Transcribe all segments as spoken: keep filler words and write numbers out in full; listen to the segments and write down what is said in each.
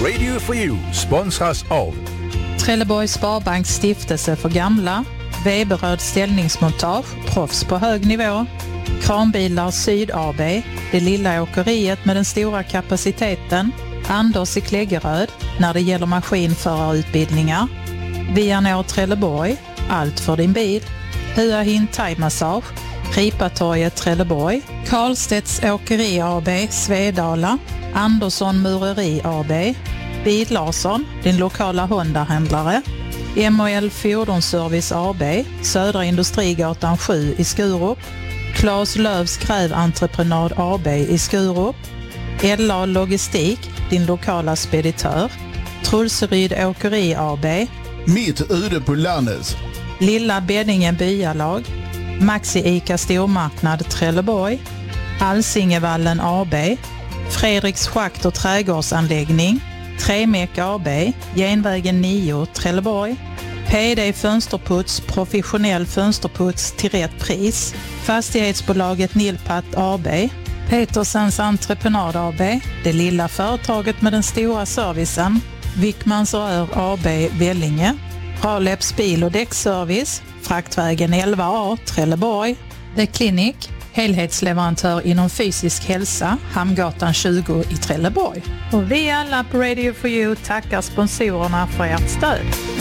Radio for You sponsras av Trelleborgs Sparbanks stiftelse för gamla, Weberöd ställningsmontage, proffs på hög nivå, Kranbilar Syd A B, det lilla åkeriet med den stora kapaciteten, Anders i Kläggeröd när det gäller maskinförarutbildningar, Vianor Trelleborg, allt för din bil, Hua Hin Thai Massage, Ripatorget Trelleborg, Karlstedts Åkeri A B, Svedala, Andersson Mureri A B, Bil Larsson, din lokala Honda-händlare, M och L Fordonsservice A B, Södra Industrigatan sju i Skurup, Claes Lövs Gräventreprenad A B i Skurup, L A Logistik, din lokala speditör, Trulseryd Åkeri A B, Mitt ute på landet, Lilla Beddingen Byalag, Maxi Ica Stormarknad Trelleborg, Alsingevallen A B, Fredriks Schakt och trädgårdsanläggning, Tremek A B, Genvägen nio Trelleborg, P D Fönsterputs, professionell fönsterputs till rätt pris, Fastighetsbolaget Nilpat A B, Petersens Entreprenad A B, det lilla företaget med den stora servicen, Wickmans Rör A B Vellinge, Raleps bil- och däckservice, Fraktvägen elva A Trelleborg, The Clinic, helhetsleverantör inom fysisk hälsa, Hamngatan tjugo i Trelleborg. Och vi alla på Radio for You tackar sponsorerna för ert stöd.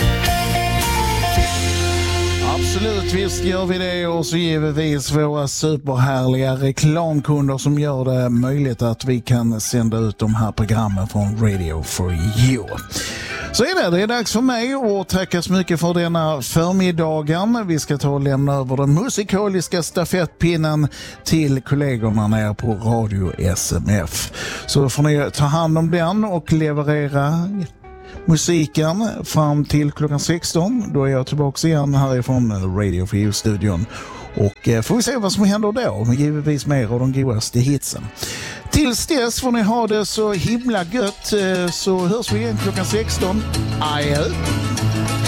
absolut, visst gör vi det, och så givetvis våra superhärliga reklamkunder som gör det möjligt att vi kan sända ut de här programmen från Radio for You. Så är det, det är dags för mig att tacka så mycket för denna förmiddagen. Vi ska ta och lämna över den musikaliska stafettpinnen till kollegorna nere på Radio S M F. Så då får ni ta hand om den och leverera musiken fram till klockan sexton. Då är jag tillbaka igen härifrån Radio for You-studion. Och får vi se vad som händer då. Givetvis mer av de godaste hitsen. Tills dess får ni ha det så himla gött, så hörs vi igen klockan sexton. Adjö!